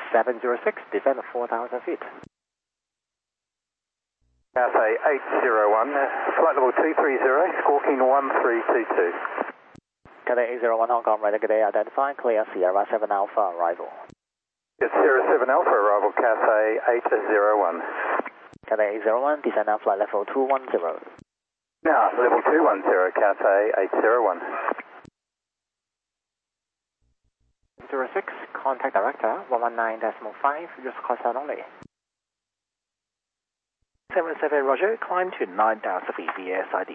706, descend 4,000 feet. Cathay 801, flight level 230, squawking 1322. Cathay 801 Hong Kong, radar good day, identify, clear Sierra 7 Alpha, arrival. It's Sierra 7 Alpha, arrival Cathay 801. Cathay 801, descend now flight level 210. Now, level 210, Cathay 801. 06, contact director, 119.5, use call sign only. 77 Roger, climb to 9,000 feet via SID.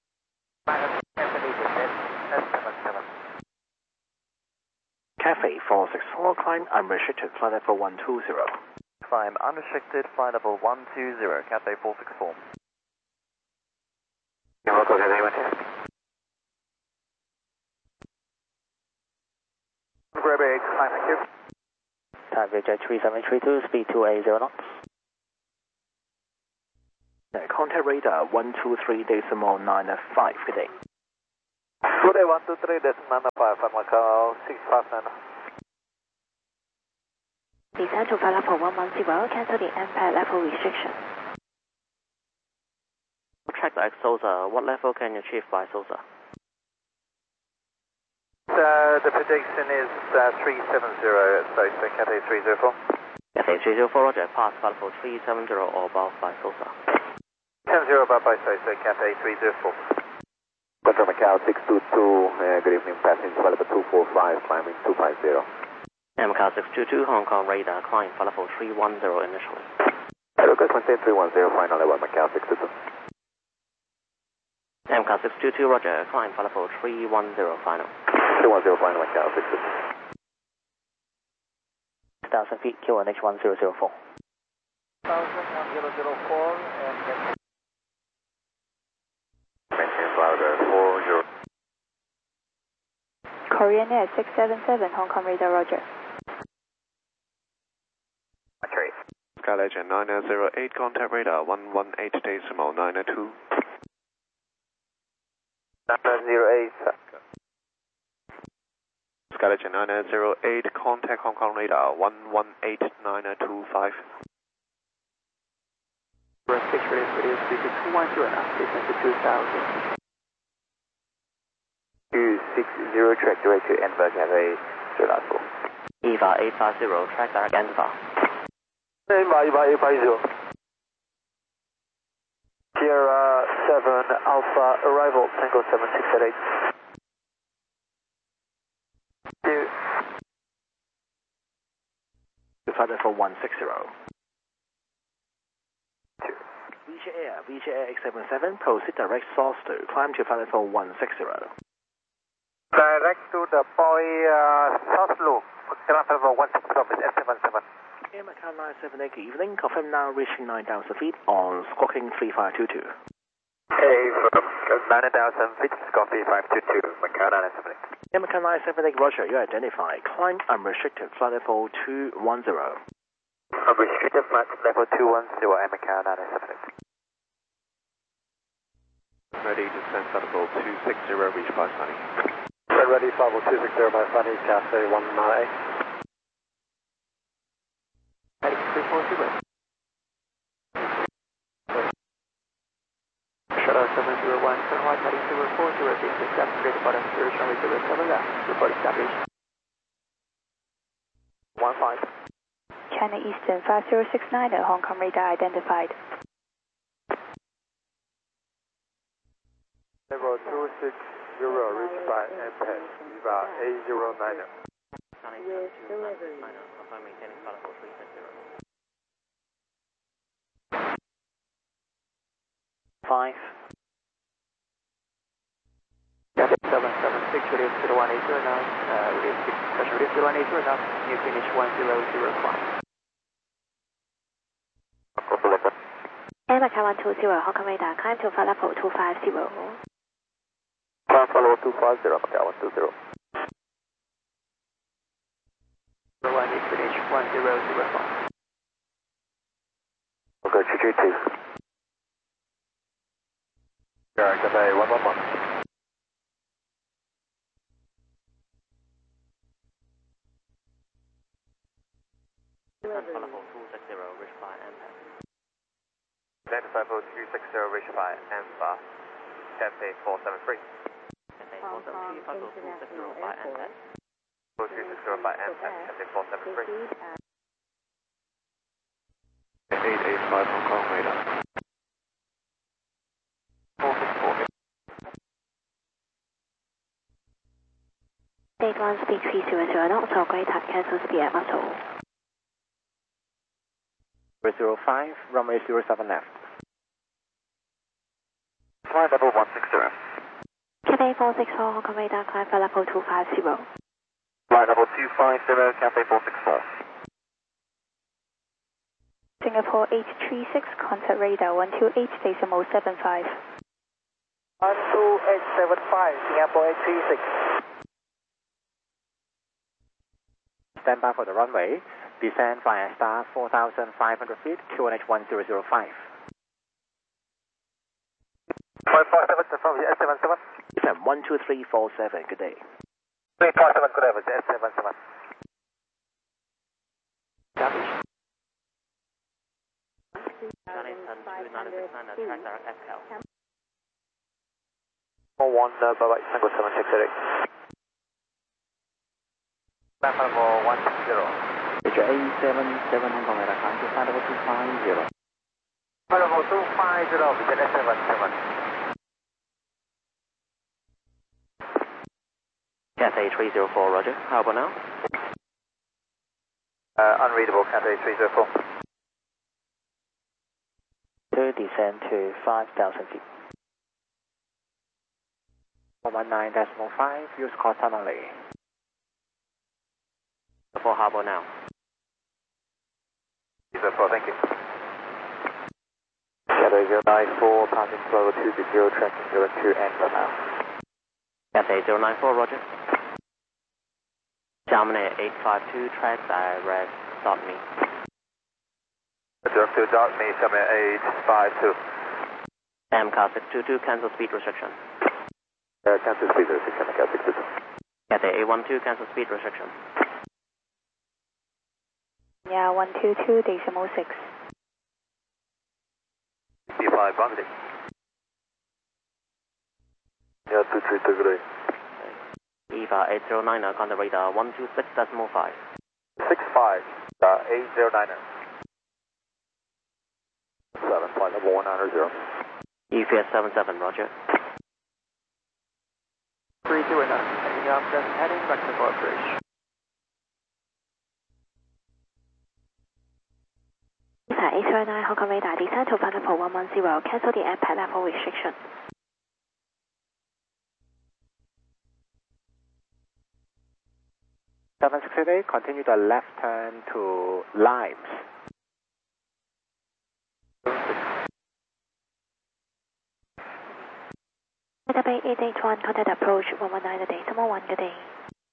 Cathay 464, climb unrestricted, flight level 120. Climb unrestricted, flight level 120, Cathay 464. Local Cathay 110. Grab 8, climb, thank you. Time VJ 3732, speed 280 knots. Contact radar 123.95, good day. Good day, 123.95, Macau 659. Descend to flight level 110, cancel the impact level restriction. Track like SOSA, what level can you achieve by SOSA? The prediction is 370, so Cathay 304. Cathay 304, Roger, pass flight level 370 or above by SOSA. 70 above by SOSA, Cathay 304. Control Macau 622, good evening, passing flight level 245, climbing 250. Macau 622, Hong Kong radar, climb flight level 310 initially. Hello, good, maintain 310, final level Macau 622. Macau 622, Roger, climb flight level 310 final. 310, final Macau 622. 1,000 feet, QNH 1004. 1004, and maintain louder 40. Korean Air 677, Hong Kong radar, Roger. Okay. Sky Legend 908, contact radar 118.902. 908. Sky Legend 908, contact Hong Kong radar 118.925. 6 radio speed 210 now, descend to 2,000. 260, track direct to Enver Cathay, Srirapo. EVA 850, track direct Enver. EVA 850. Sierra 7 Alpha, arrival, Tango 7688. Flight level 160. VJ Air 877, proceed direct source to climb to flight level 160. Direct to the Boy South Loop, ground level 160 is S77. Air Macau 978, good evening, confirm now reaching 9,000 feet on squawking 3522. Hey, 9,000 feet, Scorpio 522, Macau 978. Air Macau 978, Roger, you identify, climb unrestricted, flight level 210. Unrestricted flight level 210, Air Macau 978. Ready to send flight level 260, reach by Sunny. Ready, flight level 260 by Sunny, Cathay 198. Heading 340. Shuttle 701, turn right heading 040, basic step, straight bottom, third runway 07 left, report established. 15. China Eastern 5069, Hong Kong radar identified. Level 260, reached by impact, EVA 809. Yes, confirm maintaining flight level 360. 5. Cathay 776, radio 01809, radio 6, special radio 01809, new finish 1005. Air Macau 120, Hong Kong radar, climb to flight level 250. Climb follow 250, Macau 120. New finish 1005. Okay, 222. Cathay 111. Flight level 260, reach by MPAS. Delta Flight Level 260, reach by Alpha, Cathay 473. Cathay 473, Flight level 260 by MPAS. 260 by MPAS, Cathay 473. 885 Hong Kong radar. 464. State 1 speed 300 knots or greater, cancel speed at muscle. 305, runway 07 left. Flight level 160. Cathay 464, Hong Kong radar, climb for level 250. Flight level 250, Cathay 464. Singapore 836, contact radar 128.75. 12875, Singapore 836. Stand by for the runway. Descend via star 4,500 feet, QNH 1005. 557 from the S77. Descend 12347, good day. 357, good day, with the S77. Charlie 296 track direct SL. 1, bye-bye, Tango 768. Flight level 160. Roger, A77 Hong Kong radar, climb to flight level 250. Flight level 250, with the S77. Cathay 304, roger. How about now? Unreadable, Cathay 304. Descend to 5,000 feet. 119.5, use course only. For harbor now. 304, thank you. Cathay 094, passing flow 260, tracking 02 and for now. Cathay 094, roger. Germany 852, track direct, stop me. Direct to dark me, summit 852. MCAS 622, cancel speed restriction. Cancel speed restriction, Macau 622. Cathay 812, cancel speed restriction. Yeah, 122.6. B5 boundary. Yeah, 232, good day. EVA 809, contact radar 126.5. 65, 809er. 7, flight level 190. EVS 77, roger. 329, heading up, then heading back to Fort Bridge. Lisa 839, Hong Kong radar, descend to flight level 110, cancel the airport level restriction. Continue the left turn to Limes. Delta Bay 881, contact approach 119 a day, Summer 1, good day.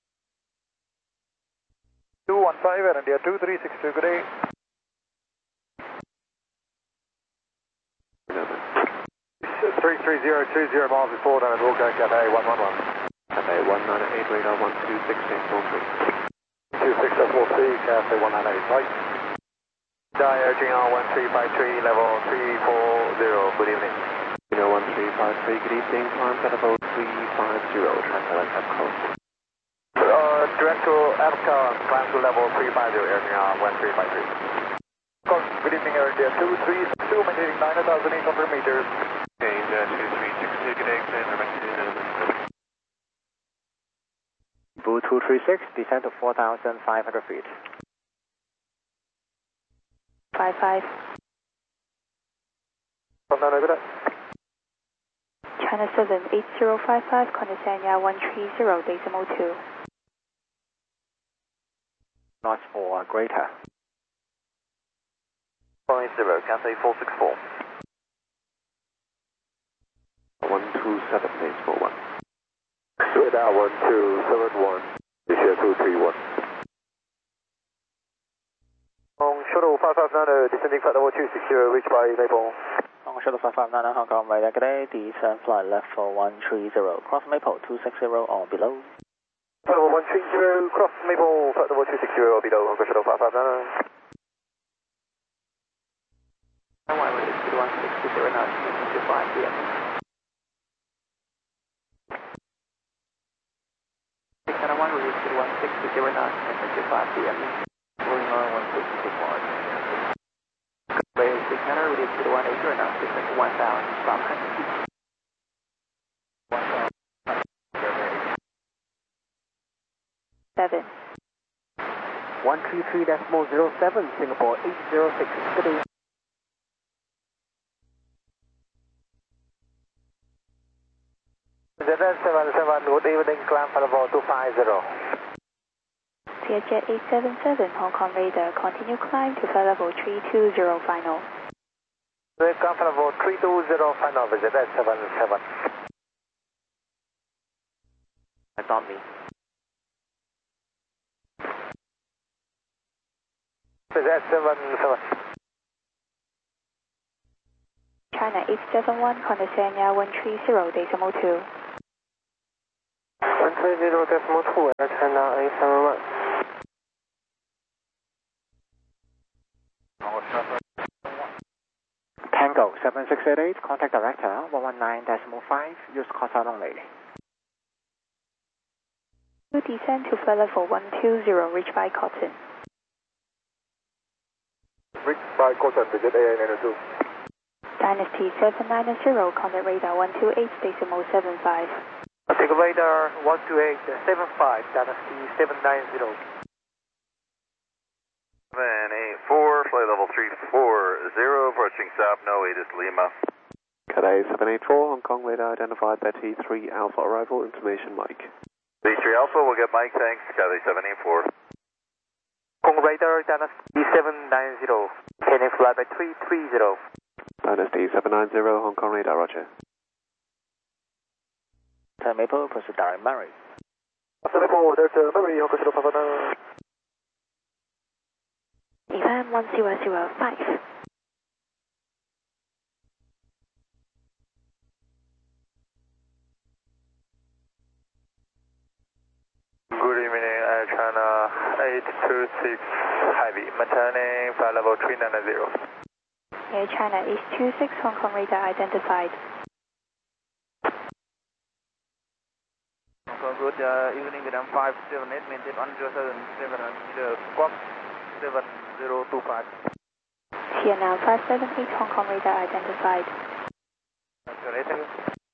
215 and India 2362, good day. 33020 miles before down at Walker, Cathay 111. Cathay 198 radar 126.43. 2604C, Cathay 198, right. Dire GR 1353, level 340, good evening. 1353, good evening, climb at level 350, track direct at coast. Direct to Africa, climb to level 350, Air GR 1353. Good evening, Air India 2362, maintaining 9,800 meters. Change 2360, good day, clear, direct to Boo 236, descend to 4,500 feet. 55. Good day. China 7 8055, contact Sanya 130.2. Knots for greater. 50, Cathay 464. 127, base 41. Straight out 1271, Asia 231. Shuttle 559, descending flight level 260, reach by Maple. Shuttle 559, Hong Kong radar, good day, descend flight left for 130, cross Maple 260 or below. Flight level 130, cross Maple, flight level 260 or below, Hong Kong Shuttle 559. PM. 691, release to 1609, and 5 PM. Going on 160 miles. Way 600, release to 180, now distance 1,500 feet. 7. 133.07, Singapore 806, good evening. ZS77, good evening, climb for level 250. ClearJet 877, Hong Kong radar, continue climb to flight level 320 final. Climb for level 320 final, ZS77. Adopt me. ZS77. China 871, contact Sanya 130.2. 130.2, Air China 871. Tango 7688, contact director 119.5, use call sign only. To descend to flight level 120, reach by Cotton. Reach by Cotton, visit AA92. Dynasty 790, contact radar 128.75. Take radar 128.75, Dynasty 790. 784, flight level 340, approaching South No 8 is Lima. Cathay 784, Hong Kong radar identified Betty 3 Alpha arrival, information Mike. B3 Alpha, we'll get Mike, thanks, Cathay 784. Hong Kong radar, Dynasty 790, can fly by 330. Dynasty 790, Hong Kong radar, roger. Maple, proceed direct Mary. Maple, there's a Mary, Hong Kong Pavana. Event 1005. Good evening, Air China 826 Heavy, maintaining flight level 390. Air China 826, Hong Kong radar identified. Good evening, Vietnam 578, maintain 107, squawk 7025. Vietnam 578, Hong Kong radar identified. Thank you.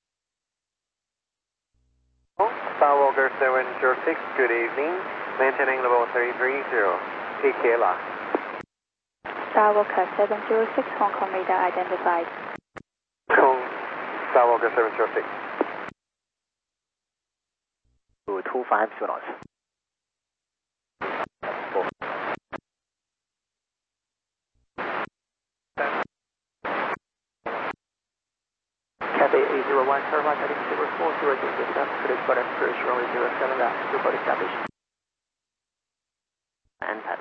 Skywalker 706, good evening, maintaining level 330, PKLA. Skywalker 706, Hong Kong radar identified. Skywalker 706. 250 knots. Cathay 801, turbine heading 040, system, credit button, first runway 07 left, report established. NPAD.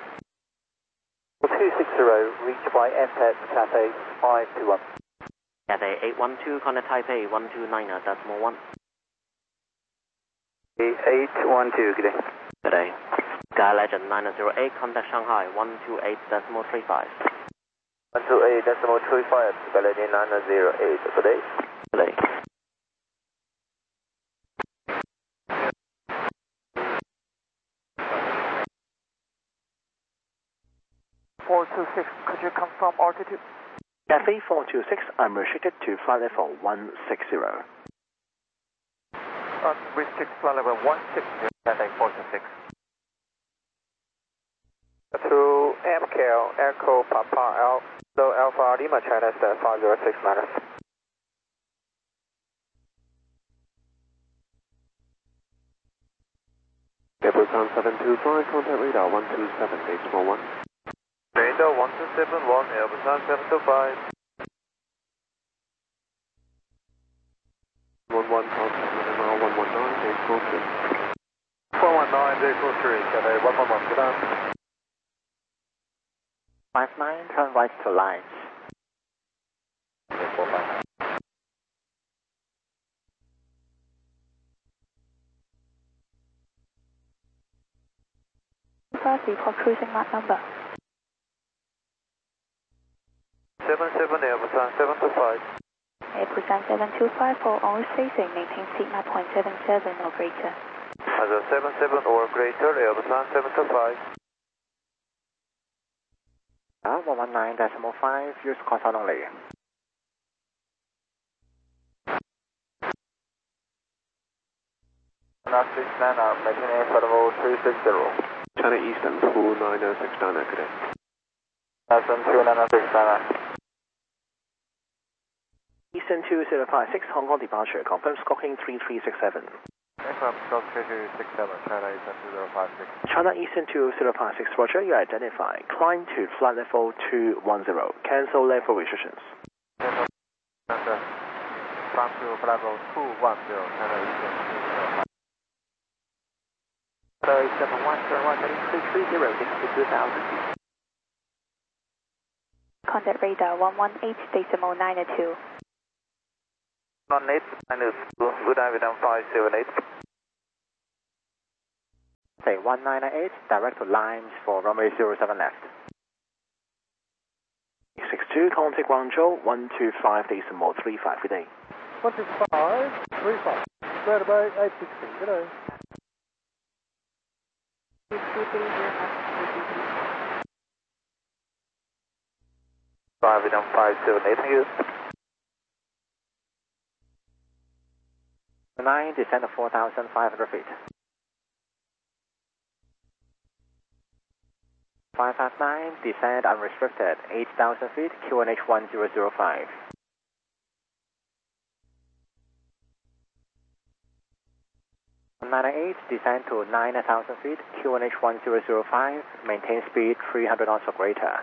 260, reach by FPAD, Cathay 521. Cathay 812, contact Taipei 129.1. 812, good day. Good day. Sky Legend 908, contact Shanghai 128.35. 128.35, Sky Legend 908, good day. Good day. Could you confirm altitude? Cathay 426, I'm restricted to flight level 160. Restrict flight level 160, Cathay 426. To MKL, Echo Papa Alpha Lima, China, 506 minus. Busan 725, contact radar 127, H11. Radar 1271, Busan 725. 11, contact Manama 119, H43. 419, J43, Cathay 111, good on. 59, turn right to lines. 459. First report cruising mark number. 77, Busan 725. Airbus 3725 for all facing, maintain sigma 0.77 or greater. 77 or greater, Airbus 725. 119.5, use console only. Maintain air for level 360. China Eastern 29069, good day. Eastern 29069. Eastern 2056, Hong Kong departure, confirm Squawking 3367. Aircraft Scout 3367, China Eastern 2056. China Eastern 2056, Roger, you identify. Climb to flight level 210, cancel level restrictions. Climb to flight level 210, China Eastern 205. Hello, 71, turn 130, 2000 feet. Contact radar 118.92. 18 minus 2, good Avidan 578. Say 1998, direct to Limes for runway 07 left. 62, contact Guangzhou 125.35, good day. 125, 35, by 860, good day. 578, thank you. 9, descend to 4,500 feet. 559, descend unrestricted, 8,000 feet, QNH 1005. 98, descend to 9,000 feet, QNH 1005, maintain speed 300 knots or greater.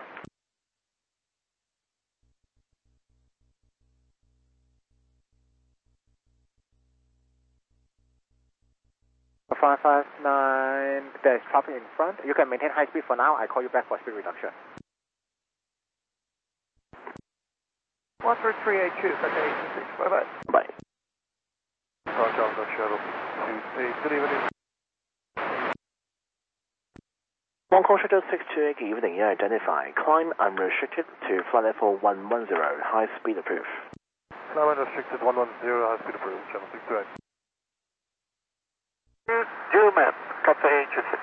559, there's traffic in front. You can maintain high speed for now. I call you back for speed reduction. 13382, Cathay 86, bye-bye. Bye. Roger, Shuttle 28, good evening. Hong Kong Shuttle 628, good evening. You identify. Climb unrestricted to flight level 110, high speed approved. Climb unrestricted 110, high speed approved, Channel 628. German, Cathay 86.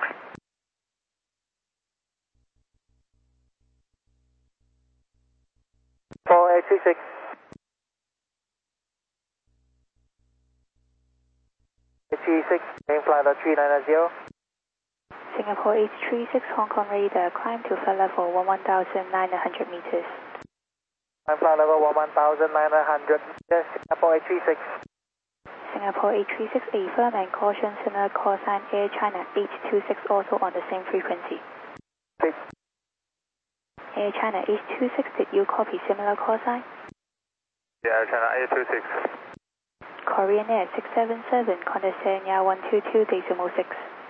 For 836. Main flight 390. Singapore 836, Hong Kong radar, climb to flight level 11,900 meters. Main flight level 11,900 meters, Singapore 836. Singapore 836, affirm and caution similar call sign Air China 826 also on the same frequency. Air China 826, did you copy similar call sign? Yeah, Air China 826. Korean Air 677, contact Sanya 122.6.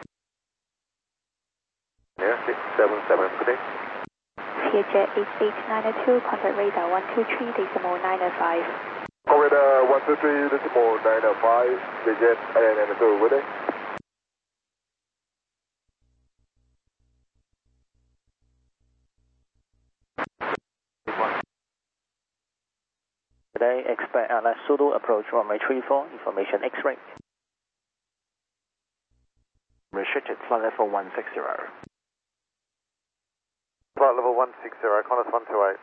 Air 677, good day. Vietjet 8892, contact radar 123.905. Corridor 123.905, Vietjet AN2, good day. Today, expect Zulu approach runway 34, information X-ray. Restricted flight level 160. Flight level 160, Qantas 128.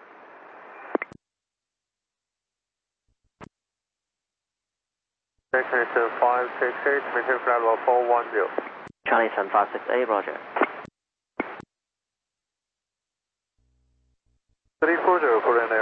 Station 568, maintain flight level 410. Charlie Sun 568, roger. 340, Korean